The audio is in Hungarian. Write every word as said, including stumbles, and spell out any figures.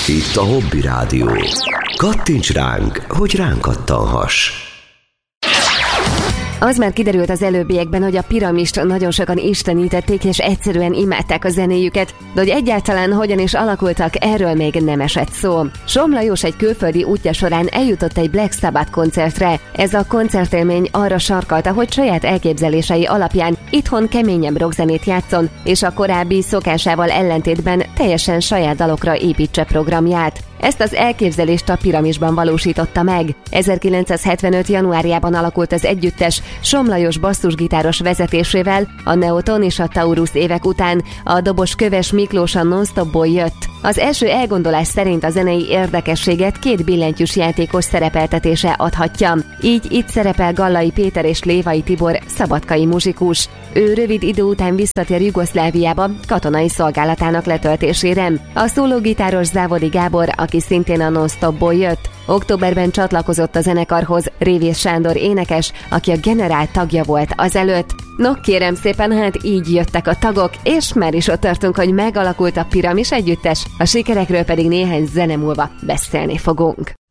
Itt a Hobby Rádió. Kattints ránk, hogy ránk kattanhass. Az már kiderült az előbbiekben, hogy a Piramist nagyon sokan istenítették és egyszerűen imádták a zenéjüket, de hogy egyáltalán hogyan is alakultak, erről még nem esett szó. Somm Lajos egy külföldi útja során eljutott egy Black Sabbath koncertre. Ez a koncertélmény arra sarkalta, hogy saját elképzelései alapján itthon keményebb rockzenét játszon, és a korábbi szokásával ellentétben teljesen saját dalokra építse programját. Ezt az elképzelést a Piramisban valósította meg. ezerkilencszázhetvenöt. januárjában alakult az együttes Somm Lajos basszusgitáros vezetésével, a Neoton és a Taurus évek után a dobos Köves Miklós a Non-Stopból jött. Az első elgondolás szerint a zenei érdekességet két billentyűs játékos szerepeltetése adhatja. Így itt szerepel Gallai Péter és Lévai Tibor, szabadkai muzsikus. Ő rövid idő után visszatér Jugoszláviába katonai szolgálatának letöltésére. A szólógitáros Závodi Gábor, aki szintén a Non-Stopból jött. Októberben csatlakozott a zenekarhoz Révész Sándor énekes, aki a Generál tagja volt azelőtt. No, kérem szépen, hát így jöttek a tagok, és már is ott tartunk, hogy megalakult a Piramis együttes, a sikerekről pedig néhány zene múlva beszélni fogunk.